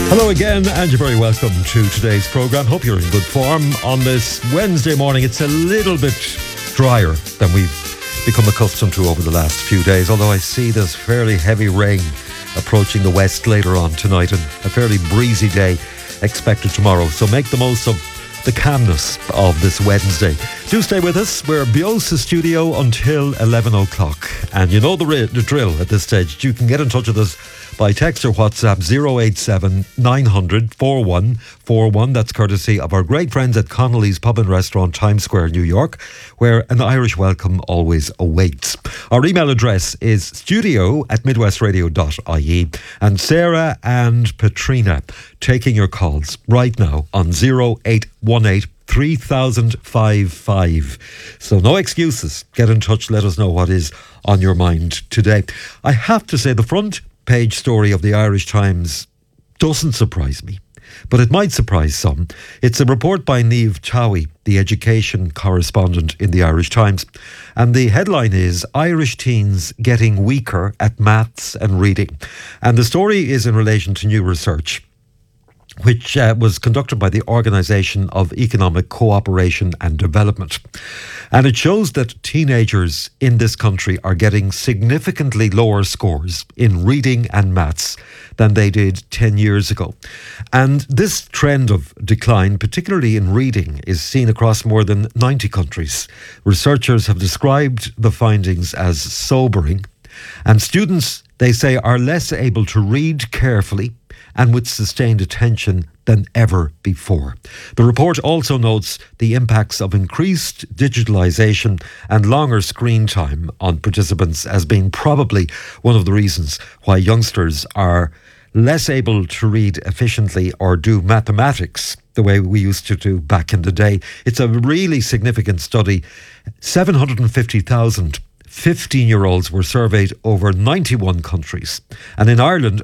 Hello again, and you're very welcome to today's programme. Hope you're in good form on this Wednesday morning. It's a little bit drier than we've become accustomed to over the last few days, although I see there's fairly heavy rain approaching the west later on tonight and a fairly breezy day expected tomorrow. So make the most of the calmness of this Wednesday. Do stay with us. We're Biosa Studio until 11 o'clock. And you know the drill at this stage. You can get in touch with us by text or WhatsApp 087 900 4141. That's courtesy of our great friends at Connolly's Pub and Restaurant, Times Square, New York, where an Irish welcome always awaits. Our email address is studio@midwestradio.ie. And Sarah and Petrina taking your calls right now on 0818 3055. So no excuses. Get in touch. Let us know what is on your mind today. I have to say the front page story of the Irish Times doesn't surprise me, but it might surprise some. It's a report by Niamh Towie, the education correspondent in the Irish Times. And the headline is Irish Teens Getting Weaker at Maths and Reading. And the story is in relation to new research which was conducted by the Organisation of Economic Cooperation and Development. And it shows that teenagers in this country are getting significantly lower scores in reading and maths than they did 10 years ago. And this trend of decline, particularly in reading, is seen across more than 90 countries. Researchers have described the findings as sobering. And students, they say, are less able to read carefully and with sustained attention than ever before. The report also notes the impacts of increased digitalisation and longer screen time on participants as being probably one of the reasons why youngsters are less able to read efficiently or do mathematics the way we used to do back in the day. It's a really significant study. 750,000 15-year-olds were surveyed over 91 countries. And in Ireland,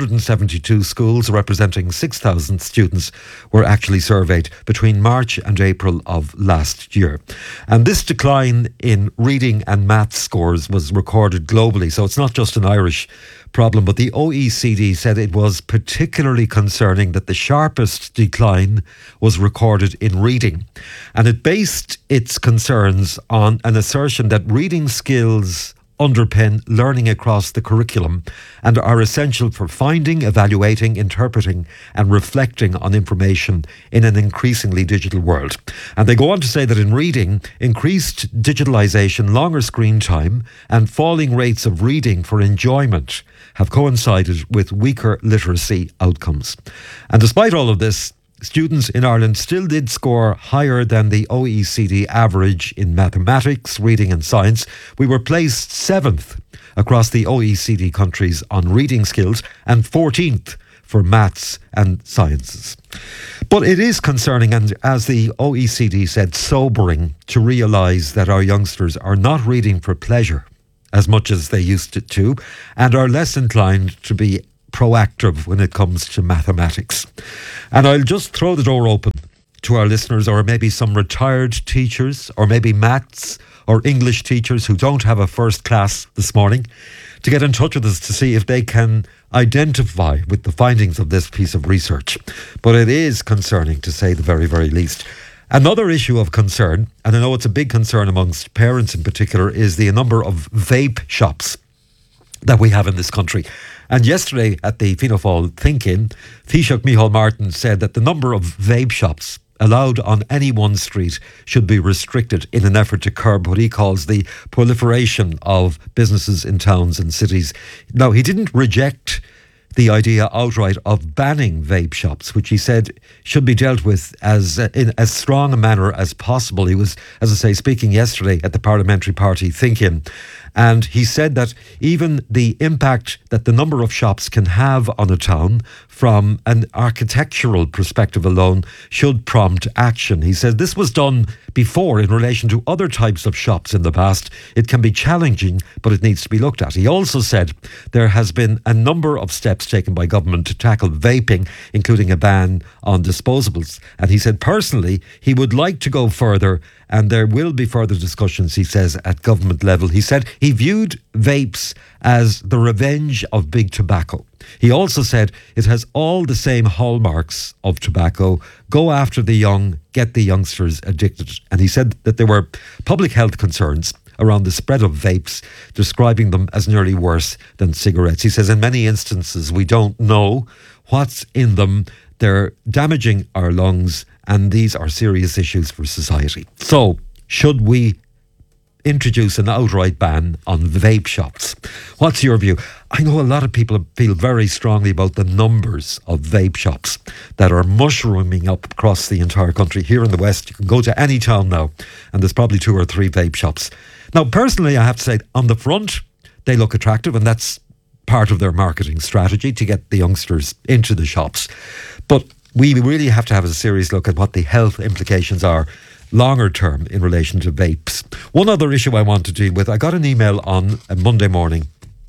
172 schools representing 6,000 students were actually surveyed between March and April of last year. And this decline in reading and maths scores was recorded globally. So it's not just an Irish problem, but the OECD said it was particularly concerning that the sharpest decline was recorded in reading. And it based its concerns on an assertion that reading skills underpin learning across the curriculum and are essential for finding, evaluating, interpreting and reflecting on information in an increasingly digital world. And they go on to say that in reading, increased digitalisation, longer screen time and falling rates of reading for enjoyment have coincided with weaker literacy outcomes. And despite all of this, students in Ireland still did score higher than the OECD average in mathematics, reading and science. We were placed 7th across the OECD countries on reading skills and 14th for maths and sciences. But it is concerning and, as the OECD said, sobering to realise that our youngsters are not reading for pleasure as much as they used to and are less inclined to be proactive when it comes to mathematics. And I'll just throw the door open to our listeners, or maybe some retired teachers, or maybe maths or English teachers who don't have a first class this morning, to get in touch with us to see if they can identify with the findings of this piece of research. But it is concerning, to say the very, very least. Another issue of concern, and I know it's a big concern amongst parents in particular, is the number of vape shops that we have in this country. And yesterday at the Fianna Fáil Think-In, Taoiseach Micheál Martin said that the number of vape shops allowed on any one street should be restricted in an effort to curb what he calls the proliferation of businesses in towns and cities. Now, he didn't reject the idea outright of banning vape shops, which he said should be dealt with in as strong a manner as possible. He was, as I say, speaking yesterday at the Parliamentary Party Think-In. And he said that even the impact that the number of shops can have on a town from an architectural perspective alone should prompt action. He said this was done before in relation to other types of shops in the past. It can be challenging, but it needs to be looked at. He also said there has been a number of steps taken by government to tackle vaping, including a ban on disposables. And he said personally he would like to go further, and there will be further discussions, he says, at government level. He said he viewed vapes as the revenge of big tobacco. He also said it has all the same hallmarks of tobacco. Go after the young, get the youngsters addicted. And he said that there were public health concerns around the spread of vapes, describing them as nearly worse than cigarettes. He says in many instances we don't know what's in them. They're damaging our lungs, and these are serious issues for society. So, should we introduce an outright ban on vape shops? What's your view? I know a lot of people feel very strongly about the numbers of vape shops that are mushrooming up across the entire country. Here in the West, you can go to any town now and there's probably 2 or 3 vape shops. Now, personally, I have to say, on the front, they look attractive, and that's part of their marketing strategy to get the youngsters into the shops. But we really have to have a serious look at what the health implications are longer term in relation to vapes. One other issue I want to deal with, I got an email on a Monday morning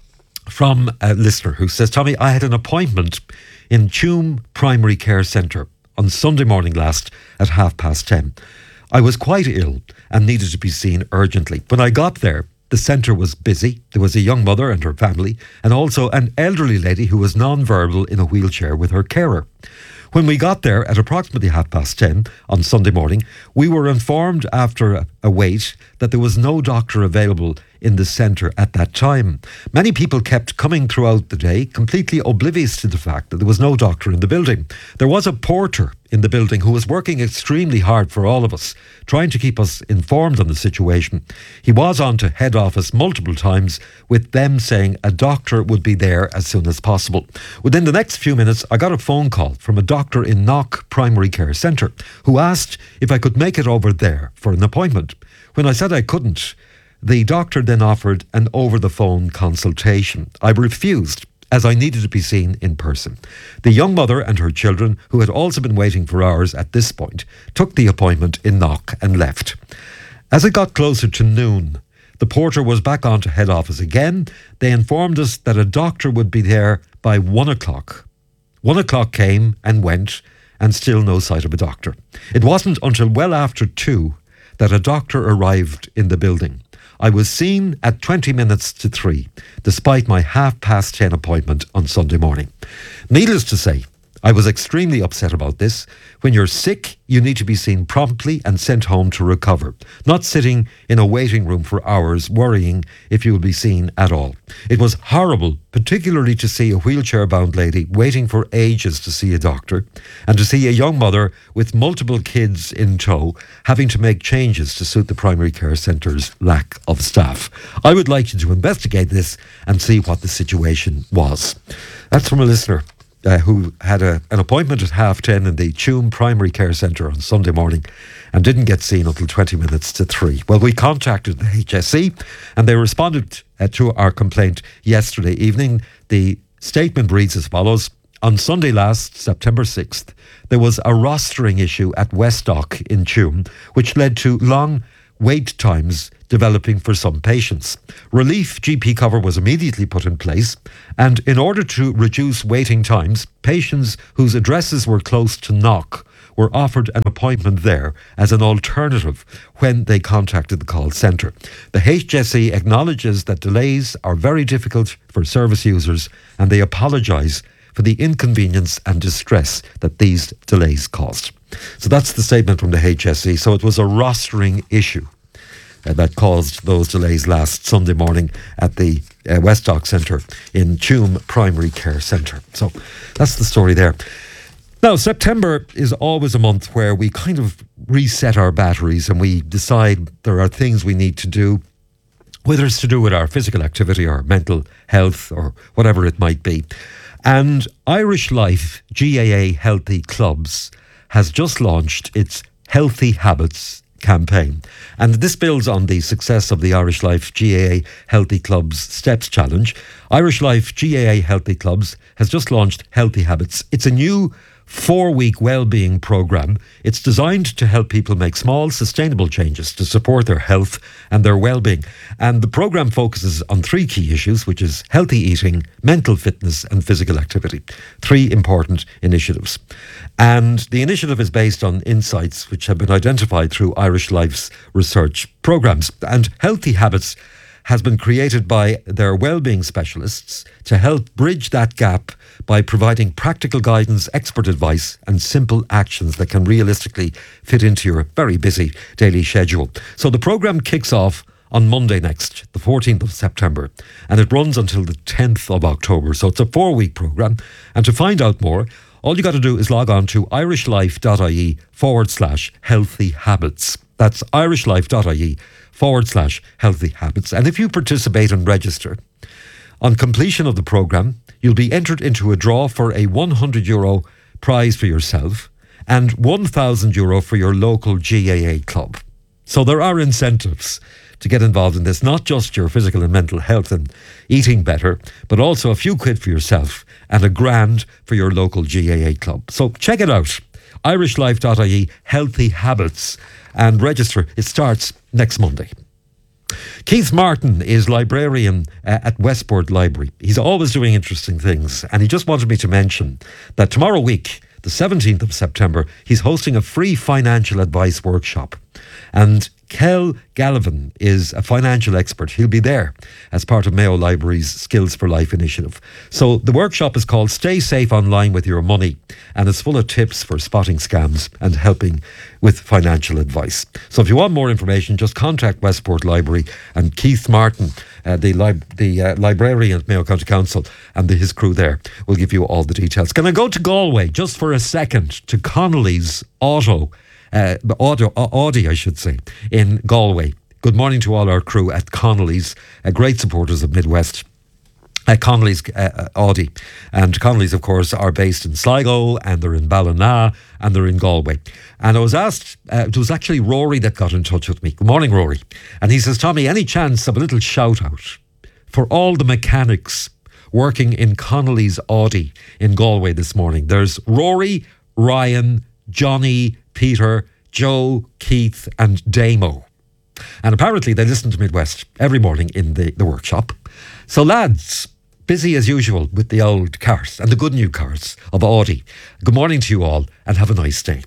from a listener who says, Tommy, I had an appointment in Tuam Primary Care Centre on Sunday morning last at 10:30. I was quite ill and needed to be seen urgently. When I got there, the centre was busy. There was a young mother and her family, and also an elderly lady who was non-verbal in a wheelchair with her carer. When we got there at approximately 10:30 on Sunday morning, we were informed after a wait that there was no doctor available in the centre at that time. Many people kept coming throughout the day, completely oblivious to the fact that there was no doctor in the building. There was a porter in the building who was working extremely hard for all of us, trying to keep us informed on the situation. He was on to head office multiple times, with them saying a doctor would be there as soon as possible. Within the next few minutes, I got a phone call from a doctor in Knock Primary Care Centre who asked if I could make it over there for an appointment. When I said I couldn't, the doctor then offered an over-the-phone consultation. I refused, as I needed to be seen in person. The young mother and her children, who had also been waiting for hours at this point, took the appointment in Knock and left. As it got closer to noon, the porter was back on to head office again. They informed us that a doctor would be there by 1 o'clock. 1 o'clock came and went, and still no sight of a doctor. It wasn't until well after 2 that a doctor arrived in the building. I was seen at 20 minutes to 3, despite my 10:30 appointment on Sunday morning. Needless to say, I was extremely upset about this. When you're sick, you need to be seen promptly and sent home to recover, not sitting in a waiting room for hours worrying if you will be seen at all. It was horrible, particularly to see a wheelchair-bound lady waiting for ages to see a doctor, and to see a young mother with multiple kids in tow having to make changes to suit the primary care centre's lack of staff. I would like you to investigate this and see what the situation was. That's from a listener who had an appointment at 10:30 in the Tuam Primary Care Centre on Sunday morning and didn't get seen until 20 minutes to 3. Well, we contacted the HSE and they responded to our complaint yesterday evening. The statement reads as follows. On Sunday last, September 6th, there was a rostering issue at Westdock in Tuam, which led to long wait times developing for some patients. Relief GP cover was immediately put in place, and in order to reduce waiting times, patients whose addresses were close to Knock were offered an appointment there as an alternative when they contacted the call centre. The HSE acknowledges that delays are very difficult for service users, and they apologise for the inconvenience and distress that these delays caused. So that's the statement from the HSE. So it was a rostering issue that caused those delays last Sunday morning at the Westdock Centre in Tuam Primary Care Centre. So that's the story there. Now, September is always a month where we kind of reset our batteries and we decide there are things we need to do, whether it's to do with our physical activity or mental health or whatever it might be. And Irish Life GAA Healthy Clubs has just launched its Healthy Habits campaign. And this builds on the success of the Irish Life GAA Healthy Clubs Steps Challenge. Irish Life GAA Healthy Clubs has just launched Healthy Habits. It's a new 4-week well-being programme. It's designed to help people make small, sustainable changes to support their health and their well-being. And the programme focuses on 3 key issues, which is healthy eating, mental fitness and physical activity. 3 important initiatives. And the initiative is based on insights which have been identified through Irish Life's research programmes. And Healthy Habits has been created by their wellbeing specialists to help bridge that gap by providing practical guidance, expert advice and simple actions that can realistically fit into your very busy daily schedule. So the programme kicks off on Monday next, the 14th of September, and it runs until the 10th of October. So it's a 4-week programme. And to find out more, all you got to do is log on to irishlife.ie/healthy habits. That's irishlife.ie/healthy habits. And if you participate and register, on completion of the programme, you'll be entered into a draw for a €100 prize for yourself and €1,000 for your local GAA club. So there are incentives to get involved in this, not just your physical and mental health and eating better, but also a few quid for yourself and £1,000 for your local GAA club. So check it out, irishlife.ie, healthy habits, and register. It starts next Monday. Keith Martin is librarian at Westport Library. He's always doing interesting things, and he just wanted me to mention that tomorrow week, the 17th of September, he's hosting a free financial advice workshop. And Kel Gallivan is a financial expert. He'll be there as part of Mayo Library's Skills for Life initiative. So the workshop is called Stay Safe Online with Your Money, and it's full of tips for spotting scams and helping with financial advice. So if you want more information, just contact Westport Library, and Keith Martin, the librarian at Mayo County Council, and his crew there will give you all the details. Can I go to Galway just for a second, to Connolly's Audi, I should say, in Galway. Good morning to all our crew at Connolly's, great supporters of Midwest. Connolly's Audi. And Connolly's, of course, are based in Sligo, and they're in Ballina, and they're in Galway. And I was asked, it was actually Rory that got in touch with me. Good morning, Rory. And he says, Tommy, any chance of a little shout out for all the mechanics working in Connolly's Audi in Galway this morning? There's Rory, Ryan, Johnny, Peter, Joe, Keith and Damo. And apparently they listen to Midwest every morning in the workshop. So lads, busy as usual with the old cars and the good new cars of Audi. Good morning to you all and have a nice day.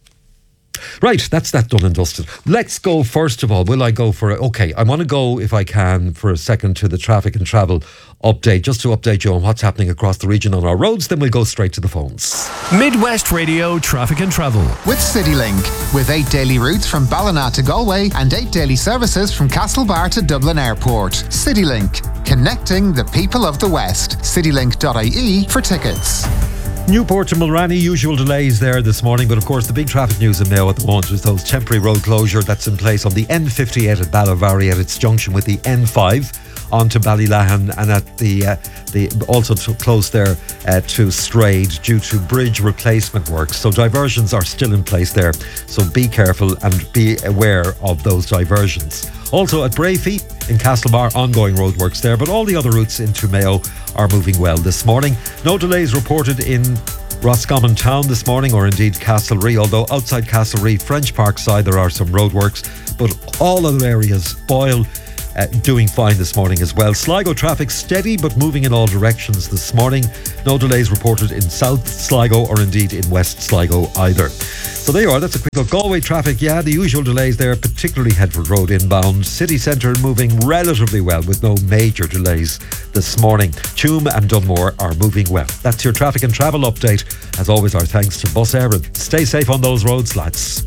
Right, that's that done and dusted. Let's go first of all. Will I go for it? Okay, I want to go, if I can, for a second to the traffic and travel update, just to update you on what's happening across the region on our roads. Then we'll go straight to the phones. Midwest Radio Traffic and Travel with CityLink, with 8 daily routes from Ballina to Galway and 8 daily services from Castlebar to Dublin Airport. CityLink, connecting the people of the West. CityLink.ie for tickets. Newport to Mulranny, usual delays there this morning, but of course the big traffic news in Mayo at the moment is those temporary road closure that's in place on the N58 at Ballavary at its junction with the N5 onto Ballylahan, and at the also close there to Strade due to bridge replacement works. So diversions are still in place there, so be careful and be aware of those diversions. Also at Brafey in Castlebar, ongoing roadworks there, but all the other routes into Mayo are moving well this morning. No delays reported in Roscommon Town this morning, or indeed Castlereagh, although outside Castlereagh, French Park side, there are some roadworks, but all other areas, Boyle, doing fine this morning as well. Sligo traffic steady but moving in all directions this morning. No delays reported in South Sligo or indeed in West Sligo either. So there you are, that's a quick look. Galway traffic, yeah, the usual delays there, particularly Headford Road inbound. City Centre moving relatively well with no major delays this morning. Tuam and Dunmore are moving well. That's your traffic and travel update. As always, our thanks to Bus Éireann. Stay safe on those roads, lads.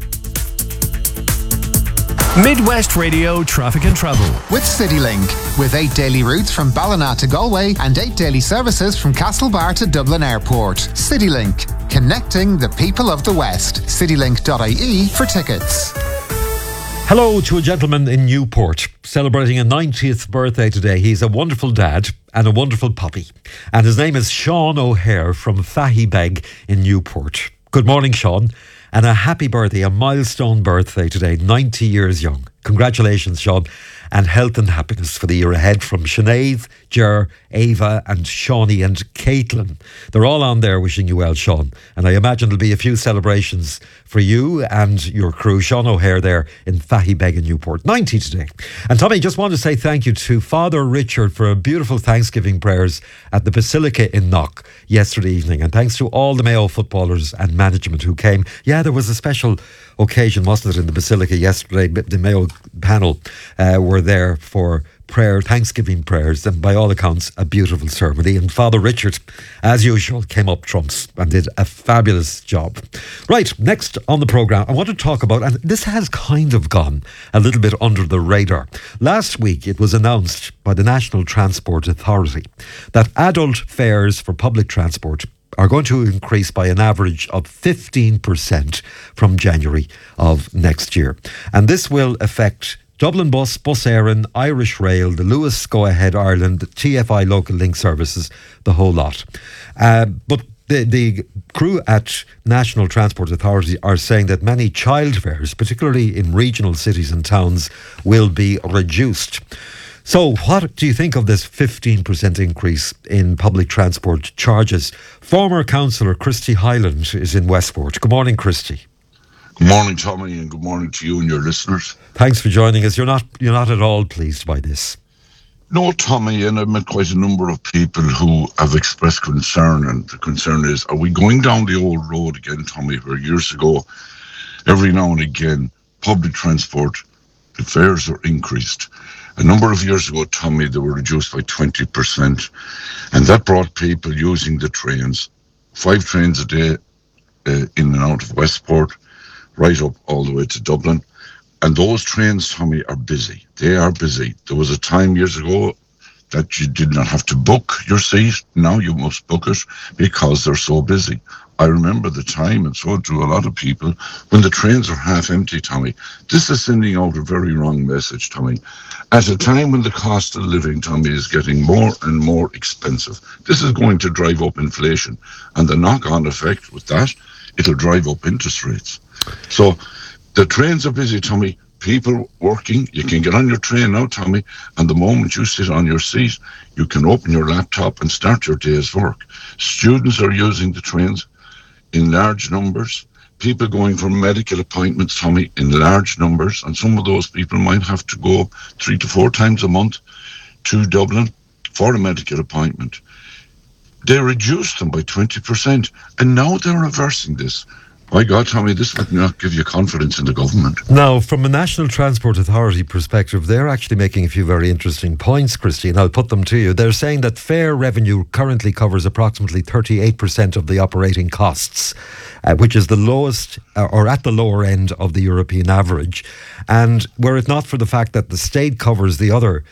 Midwest Radio Traffic and Travel with CityLink, with 8 daily routes from Ballina to Galway and 8 daily services from Castlebar to Dublin Airport. CityLink, connecting the people of the West. CityLink.ie for tickets. Hello to a gentleman in Newport celebrating a 90th birthday today. He's a wonderful dad and a wonderful puppy, and his name is Sean O'Hare from Fahibeg in Newport. Good morning, Sean. And a happy birthday, a milestone birthday today, 90 years young. Congratulations, Sean, and health and happiness for the year ahead from Sinead, Ger, Ava and Shawnee and Caitlin. They're all on there wishing you well, Sean. And I imagine there'll be a few celebrations for you and your crew. Sean O'Hare there in Fahibeg in Newport, 90 today. And Tommy, just want to say thank you to Father Richard for a beautiful Thanksgiving prayers at the Basilica in Knock yesterday evening. And thanks to all the Mayo footballers and management who came. Yeah, there was a special occasion, wasn't it, in the Basilica yesterday? The Mayo panel were there for Thanksgiving prayers, and by all accounts, a beautiful ceremony. And Father Richard, as usual, came up trumps and did a fabulous job. Right, next on the programme, I want to talk about, and this has kind of gone a little bit under the radar. Last week, it was announced by the National Transport Authority that adult fares for public transport are going to increase by an average of 15% from January of next year. And this will affect Dublin Bus, Bus Éireann, Irish Rail, the Luas Go Ahead Ireland, the TFI Local Link Services, the whole lot. But the crew at National Transport Authority are saying that many child fares, particularly in regional cities and towns, will be reduced. So what do you think of this 15% increase in public transport charges? Former councillor Christy Hyland is in Westport. Good morning, Christy. Good morning, Tommy, and good morning to you and your listeners. Thanks for joining us. You're not at all pleased by this. No, Tommy, and I've met quite a number of people who have expressed concern, and the concern is, are we going down the old road again, Tommy, where years ago, every now and again, public transport, the fares are increased. A number of years ago, Tommy, they were reduced by 20%, and that brought people using the trains, 5 trains a day in and out of Westport, right up all the way to Dublin. And those trains, Tommy, are busy. They are busy. There was a time years ago that you did not have to book your seat. Now you must book it because they're so busy. I remember the time, and so do a lot of people, when the trains are half empty, Tommy. This is sending out a very wrong message, Tommy. At a time when the cost of living, Tommy, is getting more and more expensive. This is going to drive up inflation. And the knock-on effect with that, it'll drive up interest rates. So the trains are busy, Tommy. People working. You can get on your train now, Tommy, and the moment you sit on your seat, you can open your laptop and start your day's work. Students are using the trains in large numbers. People going for medical appointments, Tommy, in large numbers, and some of those people might have to go 3 to 4 times a month to Dublin for a medical appointment. They reduced them by 20%, and now they're reversing this. My God, Tommy, this would not give you confidence in the government. Now, from a National Transport Authority perspective, they're actually making a few very interesting points, Christy, and I'll put them to you. They're saying that fare revenue currently covers approximately 38% of the operating costs, which is the lowest, or at the lower end of the European average. And were it not for the fact that the state covers the other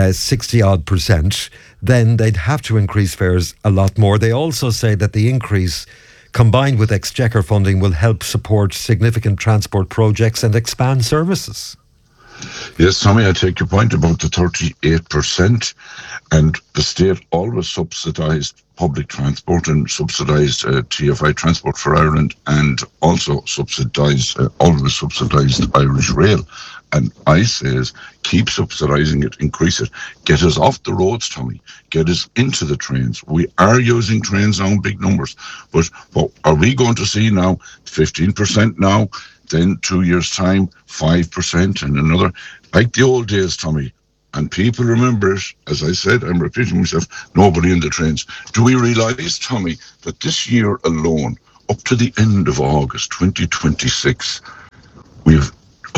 60-odd%, then they'd have to increase fares a lot more. They also say that the increase, combined with Exchequer funding, will help support significant transport projects and expand services. Yes, Tommy, I take your point about the 38%, and the state always subsidised public transport and subsidised TFI Transport for Ireland, and also always subsidised Irish Rail. And I says, keep subsidising it, increase it. Get us off the roads, Tommy. Get us into the trains. We are using trains now in big numbers. But what are we going to see now? 15% now, then 2 years' time, 5%, and another. Like the old days, Tommy. And people remember it. As I said, I'm repeating myself, nobody in the trains. Do we realise, Tommy, that this year alone, up to the end of August 2026, we've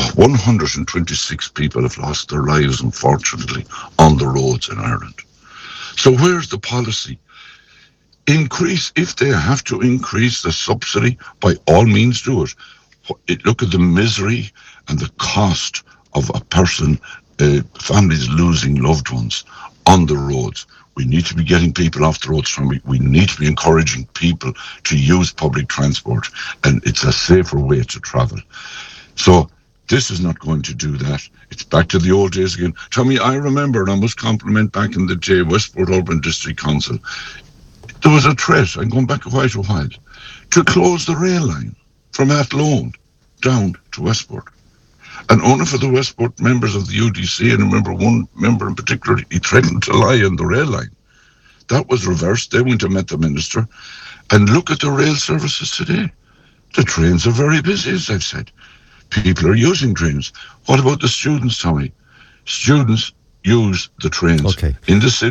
126 people have lost their lives, unfortunately, on the roads in Ireland. So where's the policy? Increase, if they have to increase the subsidy, by all means do it. Look at the misery and the cost of a person, families losing loved ones on the roads. We need to be getting people off the roads. We need to be encouraging people to use public transport, and it's a safer way to travel. So this is not going to do that. It's back to the old days again. Tommy, I remember, and I must compliment back in the day, Westport Urban District Council, there was a threat, I'm going back quite a while, to close the rail line from Athlone down to Westport. And only for the Westport members of the UDC, and I remember one member in particular, he threatened to lie on the rail line. That was reversed. They went and met the minister. And look at the rail services today. The trains are very busy, as I've said. People are using trains. What about the students, Tommy? Students use the trains in the cities,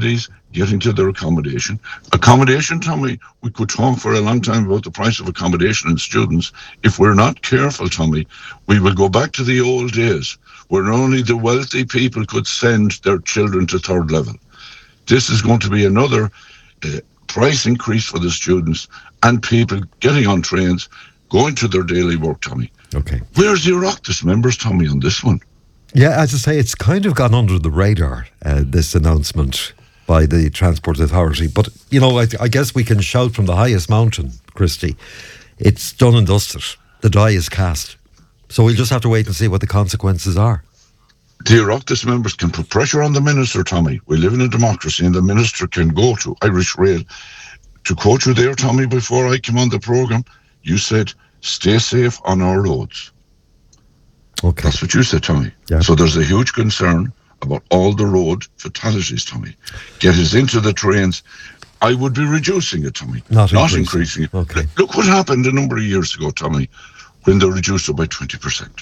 getting to their accommodation. Accommodation, Tommy, we could talk for a long time about the price of accommodation and students. If we're not careful, Tommy, we will go back to the old days where only the wealthy people could send their children to third level. This is going to be another price increase for the students and people getting on trains, going to their daily work, Tommy. Okay. Where's the Oireachtas members, Tommy, on this one? Yeah, as I say, it's kind of gone under the radar, this announcement by the Transport Authority. But, you know, I guess we can shout from the highest mountain, Christy. It's done and dusted. The die is cast. So we'll just have to wait and see what the consequences are. The Oireachtas members can put pressure on the minister, Tommy. We live in a democracy and the minister can go to Irish Rail. To quote you there, Tommy, before I came on the programme, you said, stay safe on our roads. Okay. That's what you said, Tommy. Yeah. So there's a huge concern about all the road fatalities, Tommy. Get us into the trains. I would be reducing it, Tommy. Not increasing it. Okay. Look what happened a number of years ago, Tommy, when they reduced it by 20%.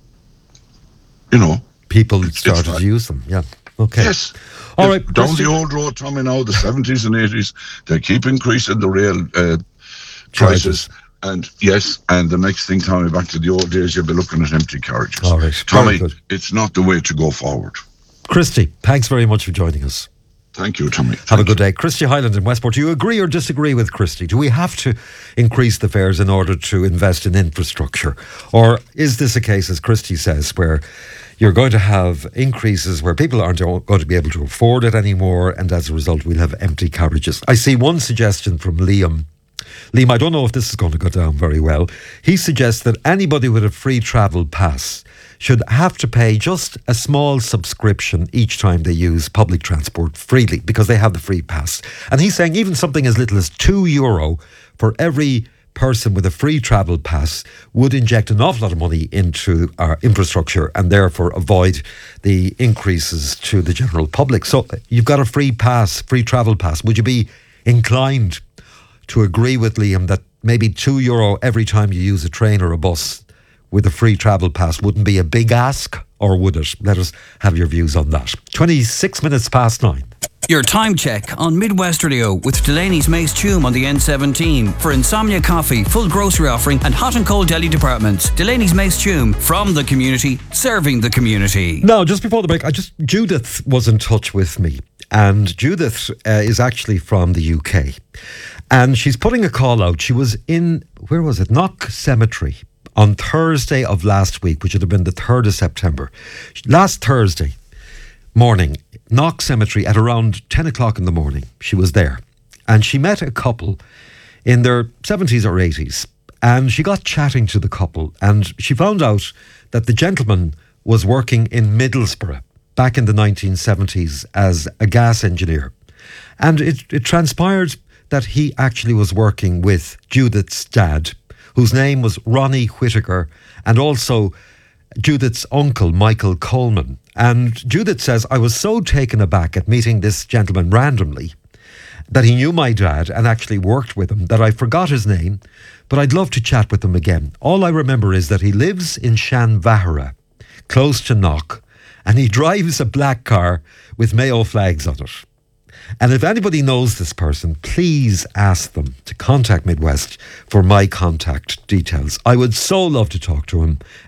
You know. People started to use them, yeah. Okay. Yes. All right. Down Christy. the old road, Tommy, now, the 70s and 80s, they keep increasing the rail prices. And yes, and the next thing, Tommy, back to the old days, you'll be looking at empty carriages. All right. Tommy, Very good. it's not the way to go forward. Christy, thanks very much for joining us. Thank you, Tommy. Have a good day. Christy Highland in Westport. Do you agree or disagree with Christy? Do we have to increase the fares in order to invest in infrastructure? Or is this a case, as Christy says, where you're going to have increases where people aren't going to be able to afford it anymore, and as a result we'll have empty carriages? I see one suggestion from Liam. Liam, I don't know if this is going to go down very well. He suggests that anybody with a free travel pass should have to pay just a small subscription each time they use public transport freely because they have the free pass. And he's saying even something as little as €2 for every person with a free travel pass would inject an awful lot of money into our infrastructure and therefore avoid the increases to the general public. So you've got a free pass, free travel pass. Would you be inclined to agree with Liam that maybe €2 every time you use a train or a bus with a free travel pass wouldn't be a big ask, or would it? Let us have your views on that. 26 minutes past 9. Your time check on Midwest Radio with Delaney's Mace Tume on the N17 for Insomnia Coffee, full grocery offering and hot and cold deli departments. Delaney's Mace Tume, from the community, serving the community. Now, just before the break, Judith was in touch with me, and Judith is actually from the UK, and she's putting a call out. She was in, where was it? Knock Cemetery on Thursday of last week, which would have been the 3rd of September. Last Thursday morning, Knock Cemetery at around 10 o'clock in the morning, she was there. And she met a couple in their 70s or 80s. And she got chatting to the couple. And she found out that the gentleman was working in Middlesbrough back in the 1970s as a gas engineer. And it transpired that he actually was working with Judith's dad, whose name was Ronnie Whittaker, and also Judith's uncle, Michael Coleman. And Judith says, I was so taken aback at meeting this gentleman randomly that he knew my dad and actually worked with him that I forgot his name, but I'd love to chat with him again. All I remember is that he lives in Shanvahara, close to Knock, and he drives a black car with Mayo flags on it. And if anybody knows this person, please ask them to contact Midwest for my contact details. I would so love to talk to him